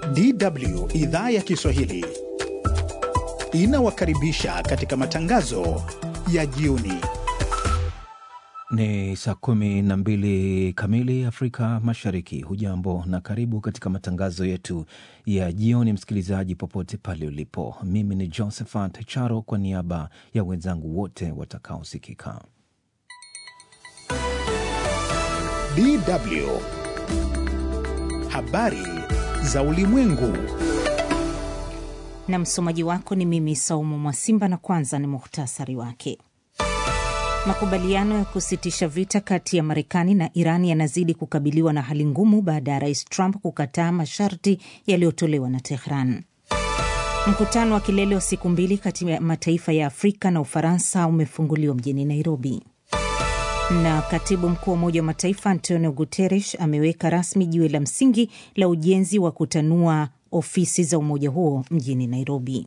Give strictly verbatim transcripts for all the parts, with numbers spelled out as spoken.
D W idhaa ya Kiswahili inawakaribisha katika matangazo ya jioni. Ni saa kumi na mbili kamili Afrika Mashariki. Hujambo na karibu katika matangazo yetu ya jioni, msikilizaji popote pale ulipo. Mimi ni Josephat Charo kwa niaba ya wenzangu wote watakaosikika. D W habari za ulimwengu, na msomaji wako ni mimi Saumu Mwasimba, na kwanza ni muhtasari wake. Makubaliano ya kusitisha vita kati ya Marekani na Iran yanazidi kukabiliwa na hali ngumu baada ya Rais Trump kukataa masharti yaliyotolewa na Tehran. Mkutano wa kilele wa siku mbili kati ya mataifa ya Afrika na Ufaransa umefunguliwa mjini Nairobi. Na katibu mkuu wa Umoja wa Mataifa Antonio Guterres ameweka rasmi jiwe la msingi la ujenzi wa kutanua ofisi za umoja huo mjini Nairobi.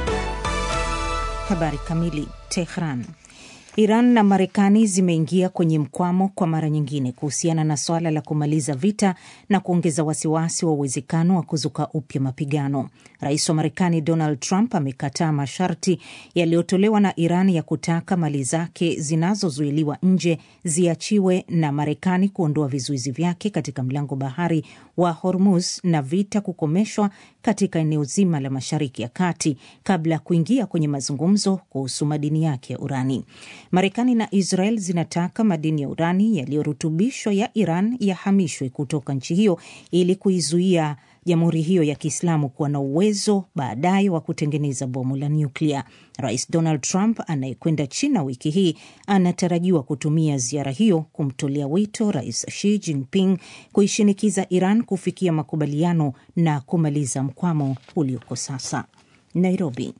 Habari kamili. Tehran. Iran na Marekani zimeingia kwenye mkwamo kwa mara nyingine kuhusiana na swala la kumaliza vita na kuongeza wasiwasi wa uwezekano wa kuzuka upya mapigano. Rais wa Marekani Donald Trump amekataa masharti yaliyotolewa na Iran ya kutaka mali zake zinazozuiliwa nje ziachiwe na Marekani kuondoa vizuizi vyake katika mlango bahari wa Hormuz na vita kukomeshwa katika eneo zima la Mashariki ya Kati kabla ya kuingia kwenye mazungumzo kuhusu madini yake ya urani. Marekani na Israel zinataka madini ya urani yaliyorutubishwa ya Iran yahamishwe kutoka nchi hiyo ili kuizuia jamhuri hiyo ya Kiislamu kuwa na uwezo baadaye wa kutengeneza bomu la nyuklia. Rais Donald Trump anayekwenda China wiki hii anatarajiwa kutumia ziara hiyo kumtolea wito Rais Xi Jinping kuishinikiza Iran kufikia makubaliano na kumaliza mkwamo ulioko sasa. Nairobi.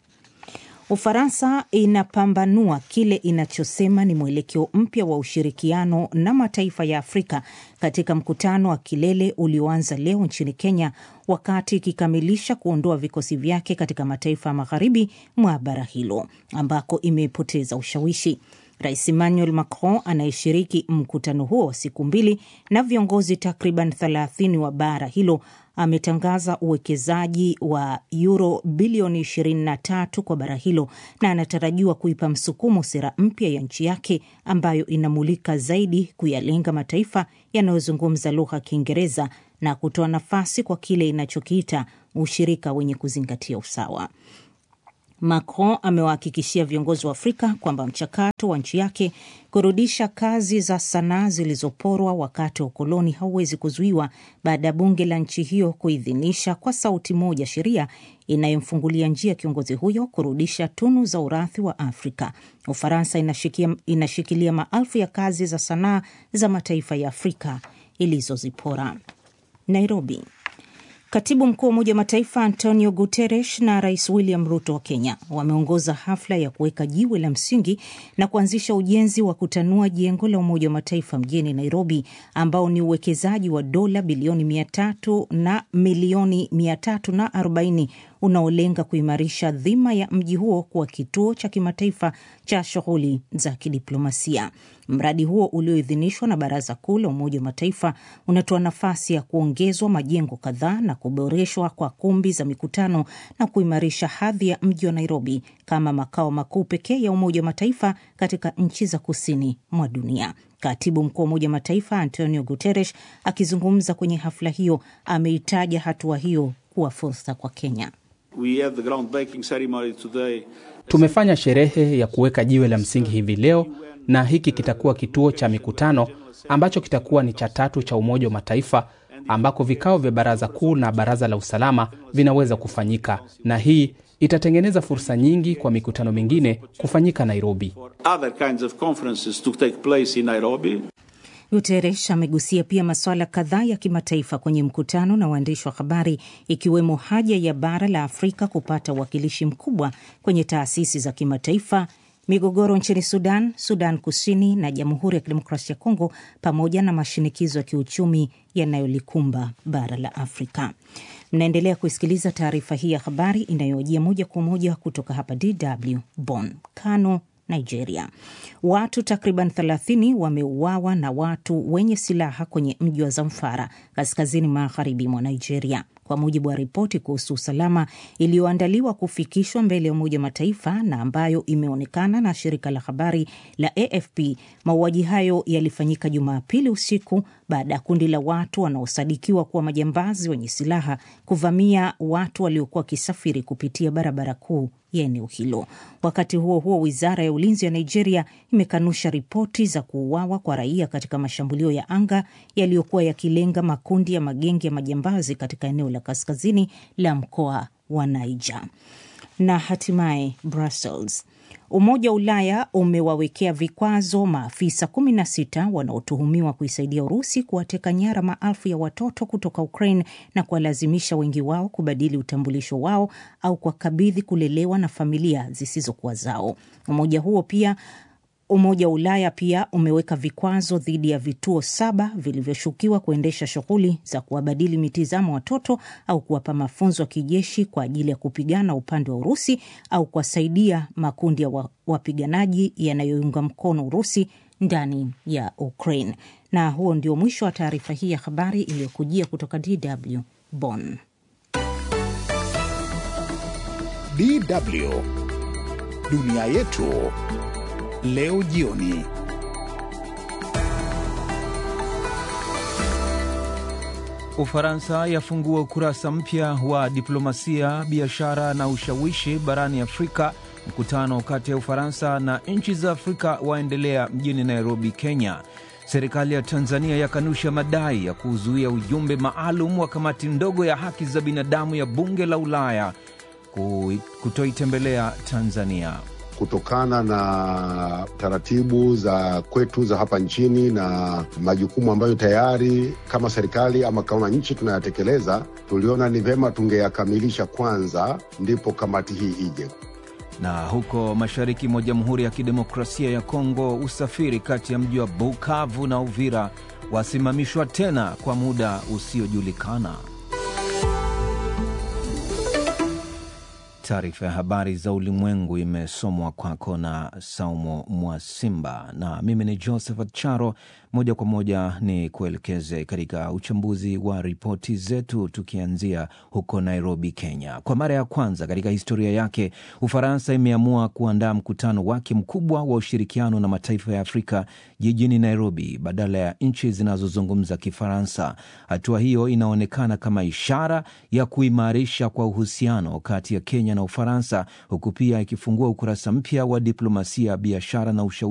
Ufaransa inapambanua kile inachosema ni mwelekeo mpya wa ushirikiano na mataifa ya Afrika katika mkutano wa kilele ulioanza leo nchini Kenya, wakati ikikamilisha kuondoa vikosi vyake katika mataifa ya magharibi mwa bara hilo ambako imepoteza ushawishi. Rais Emmanuel Macron anayeshiriki mkutano huo wa siku mbili na viongozi takriban thelathini wa bara hilo ametangaza uwekezaji wa euro bilioni ishirini na tatu kwa bara hilo na anatarajiwa kuipa msukumo sera mpya ya nchi yake ambayo inamulika zaidi kuyalenga mataifa yanayozungumza lugha ya Kiingereza na kutoa nafasi kwa kile inachokiita ushirika wenye kuzingatia usawa. Macron amewahakikishia viongozi wa Afrika kwamba mchakato wa nchi yake kurudisha kazi za sanaa zilizoporwa wakati wa ukoloni hauwezi kuzuiwa baada ya bunge la nchi hiyo kuidhinisha kwa sauti moja sheria inayomfungulia njia kiongozi huyo kurudisha tunu za urithi wa Afrika. Ufaransa inashikia, inashikilia maelfu ya kazi za sanaa za mataifa ya Afrika ilizozipora. Nairobi. Katibu mkuu wa Umoja wa Mataifa Antonio Guterres na Rais William Ruto wa Kenya wameongoza hafla ya kuweka jiwe la msingi na kuanzisha ujenzi wa kutanua jengo la Umoja wa Mataifa mjini Nairobi, ambao ni uwekezaji wa dola bilioni mia tatu na milioni mia tatu na arobaini unaolenga kuimarisha dhima ya mji huo kuwa kituo cha kimataifa cha shughuli za kidiplomasia. Mradi huo ulioidhinishwa na Baraza Kuu la Umoja wa Mataifa unatoa nafasi ya kuongezwa majengo kadhaa na kuboreshwa kwa kumbi za mikutano na kuimarisha hadhi ya mji wa Nairobi kama makao makuu pekee ya Umoja wa Mataifa katika nchi za kusini mwa dunia. Katibu mkuu wa Umoja wa Mataifa Antonio Guterres akizungumza kwenye hafla hiyo ameitaja hatua hiyo kuwa fursa kwa Kenya. We have the groundbreaking ceremony today. Tumefanya sherehe ya kuweka jiwe la msingi hivi leo, na hiki kitakuwa kituo cha mikutano ambacho kitakuwa ni cha tatu cha Umoja wa Mataifa ambako vikao vya Baraza Kuu na Baraza la Usalama vinaweza kufanyika, na hii itatengeneza fursa nyingi kwa mikutano mingine kufanyika Nairobi. Other kinds of conferences to take place in Nairobi. Guterres amegusia pia masuala kadhaa ya kimataifa kwenye mkutano na waandishi wa habari, ikiwemo haja ya bara la Afrika kupata uwakilishi mkubwa kwenye taasisi za kimataifa, migogoro nchini Sudan, Sudan Kusini na Jamhuri ya Kidemokrasia ya Kongo, pamoja na mashinikizo ya kiuchumi yanayolikumba bara la Afrika. Mnaendelea kusikiliza taarifa hii ya habari inayojia moja kwa moja kutoka hapa D W Bonn. Kano, Nigeria. Watu takriban thelathini wameuawa na watu wenye silaha kwenye mji wa Zamfara, kaskazini magharibi mwa Nigeria. kwa mujibu wa ripoti kuhusu usalama iliyoandaliwa kufikishwa mbele ya Umoja wa Mataifa na ambayo imeonekana na shirika la habari la A F P. Mauaji hayo yalifanyika Jumapili usiku baada ya kundi la watu wanaosadikiwa kuwa majambazi wenye silaha kuvamia watu waliokuwa wakisafiri kupitia barabara kuu ya eneo hilo. Wakati huo huo, wizara ya ulinzi ya Nigeria imekanusha ripoti za kuuawa kwa raia katika mashambulio ya anga yaliyokuwa yakilenga makundi ya magenge ya majambazi katika eneo la kaskazini la mkoa wa Niger. Na hatimaye Brussels. Umoja wa Ulaya umewawekea vikwazo maafisa kumi na sita wanaotuhumiwa kuisaidia Urusi kuwateka nyara maelfu ya watoto kutoka Ukraine na kuwalazimisha wengi wao kubadili utambulisho wao au kuwakabidhi kulelewa na familia zisizokuwa zao. Umoja huo pia Umoja wa Ulaya pia umeweka vikwazo dhidi ya vituo saba vilivyoshukiwa kuendesha shughuli za kuwabadili mitizamo watoto au kuwapa mafunzo ya kijeshi kwa ajili ya kupigana upande wa Urusi au kuwasaidia makundi ya wapiganaji yanayounga mkono Urusi ndani ya Ukraine. Na huo ndio mwisho wa taarifa hii ya habari iliyokujia kutoka D W Bonn. D W Dunia Yetu leo jioni. Ufaransa yafungua ukurasa mpya wa diplomasia, biashara na ushawishi barani Afrika. Mkutano kati ya Ufaransa na nchi za Afrika waendelea mjini Nairobi, Kenya. Serikali ya Tanzania yakanusha madai ya kuzuia ujumbe maalum wa kamati ndogo ya haki za binadamu ya bunge la Ulaya kutoitembelea Tanzania. Kutokana na taratibu za kwetu za hapa nchini na majukumu ambayo tayari kama serikali ama kama nchi tunayatekeleza, tuliona ni vema tungeyakamilisha kwanza ndipo kamati hii ije. Na huko mashariki mwa Jamhuri ya Kidemokrasia ya Kongo, usafiri kati ya mji wa Bukavu na Uvira wasimamishwa tena kwa muda usiojulikana. Taarifa ya habari za ulimwengu imesomwa kwako na Saumo Mwasimba, na mimi ni Josephat Charo. Moja kwa moja ni kuelekeze katika uchambuzi wa ripoti zetu, tukianzia huko Nairobi, Kenya. Kwa mara ya kwanza katika historia yake, Ufaransa imeamua kuandaa mkutano wake mkubwa wa ushirikiano na mataifa ya Afrika jijini Nairobi badala ya nchi zinazozungumza Kifaransa. Hatua hiyo inaonekana kama ishara ya kuimarisha kwa uhusiano kati ya Kenya na Ufaransa, huku pia ikifungua ukurasa mpya wa diplomasia, biashara na ushawishi